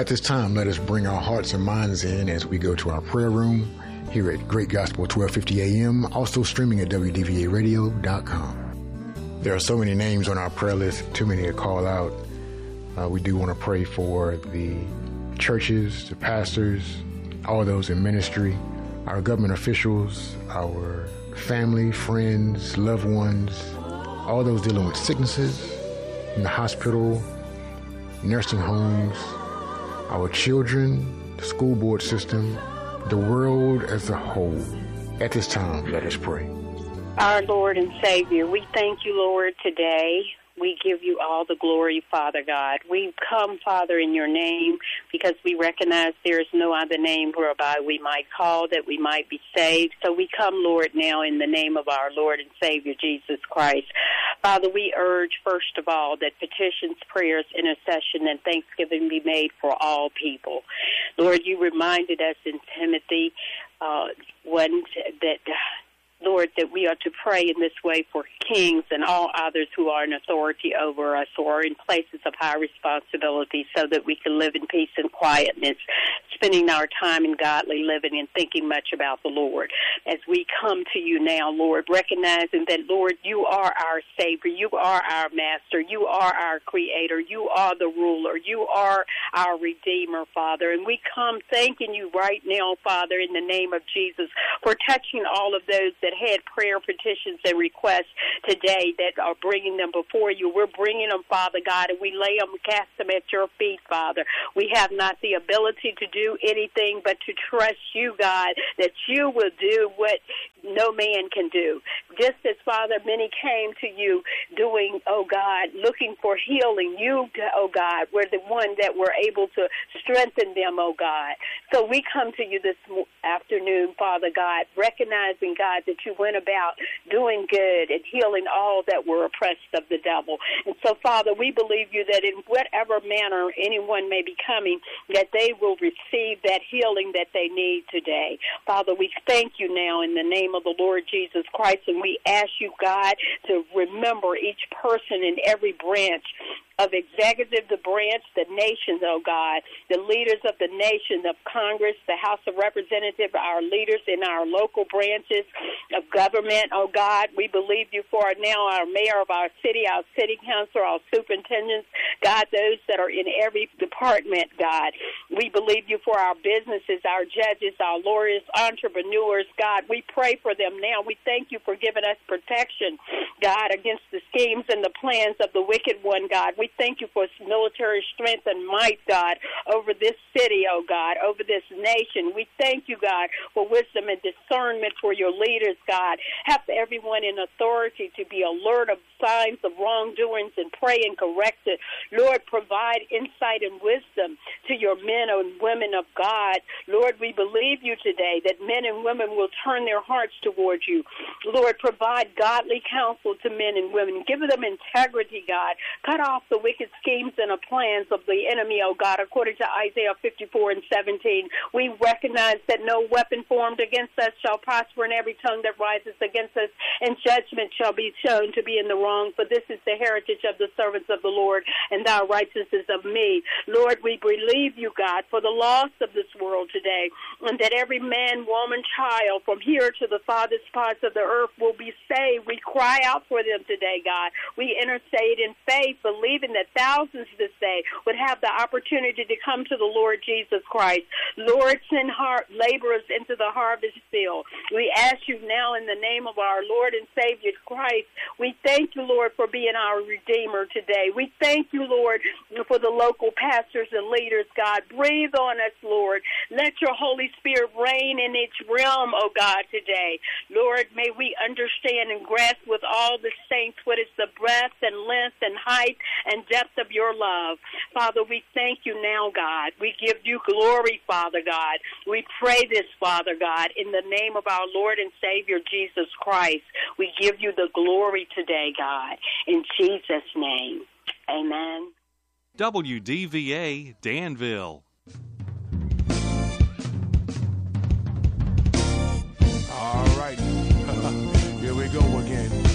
At this time, let us bring our hearts and minds in as we go to our prayer room here at Great Gospel 1250 AM, also streaming at WDVAradio.com. There are so many names on our prayer list, too many to call out. We do want to pray for the churches, the pastors, all those in ministry, our government officials, our family, friends, loved ones, all those dealing with sicknesses in the hospital, nursing homes, our children, the school board system, the world as a whole. At this time, let us pray. Our Lord and Savior, we thank you, Lord, today. We give you all the glory, Father God. We come, Father, in your name because we recognize there is no other name whereby we might call that we might be saved. So we come, Lord, now in the name of our Lord and Savior, Jesus Christ. Father, we urge, first of all, that petitions, prayers, intercession, and thanksgiving be made for all people. Lord, you reminded us in Timothy Lord, that we are to pray in this way for kings and all others who are in authority over us or are in places of high responsibility so that we can live in peace and quietness, spending our time in godly living and thinking much about the Lord. As we come to you now, Lord, recognizing that, Lord, you are our Savior, you are our Master, you are our Creator, you are the ruler, you are our Redeemer, Father. And we come thanking you right now, Father, in the name of Jesus, for touching all of those that had prayer petitions and requests today that are bringing them before you. We're bringing them, Father God, and we lay them, cast them at your feet, Father. We have not the ability to do anything but to trust you, God, that you will do what no man can do. Just as, Father, many came to you doing, oh God, looking for healing. You, oh God, were the one that were able to strengthen them, oh God. So we come to you this afternoon, Father God, recognizing, God, that you went about doing good and healing all that were oppressed of the devil. And so, Father, we believe you that in whatever manner anyone may be coming, that they will receive that healing that they need today. Father, we thank you now in the name of the Lord Jesus Christ, and we ask you, God, to remember each person in every branch of executive, the branch, the nations, oh God, the leaders of the nation, of Congress, the House of Representatives, our leaders in our local branches of government, oh God. We believe you for now our mayor of our city council, our superintendents, God, those that are in every department, God. We believe you for our businesses, our judges, our lawyers, entrepreneurs, God. We pray for them now. We thank you for giving us protection, God, against the schemes and the plans of the wicked one, God. We thank you for military strength and might, God, over this city, oh God, over this nation. We thank you, God, for wisdom and discernment for your leaders, God. Have everyone in authority to be alert of signs of wrongdoings and pray and correct it. Lord, provide insight and wisdom to your men and women of God. Lord, we believe you today that men and women will turn their hearts towards you. Lord, provide godly counsel to men and women. Give them integrity, God. Cut off the wicked schemes and the plans of the enemy, oh God, according to Isaiah 54:17. We recognize that no weapon formed against us shall prosper, and every tongue that rises against us in judgment shall be shown to be in the wrong. For this is the heritage of the servants of the Lord, and thy righteousness of me. Lord, we believe you, God, for the loss of this world today, and that every man, woman, child, from here to the farthest parts of the earth will be saved. We cry out for them today, God. We intercede in faith, believing that thousands this day would have the opportunity to come to the Lord Jesus Christ. Lord, send laborers into the harvest field. We ask you now in the name of our Lord and Savior Christ. We thank you, Lord, for being our Redeemer today. We thank you, Lord, for the local pastors and leaders, God. Breathe on us, Lord. Let your Holy Spirit reign in each realm, oh God, today. Lord, may we understand and grasp with all the saints what is the breadth and length and height and depth of your love. Father, we thank you now, God. We give you glory, Father God. We pray this, Father God, in the name of our Lord and Savior, Jesus Christ. We give you the glory today, God. In Jesus' name, amen. WDVA Danville.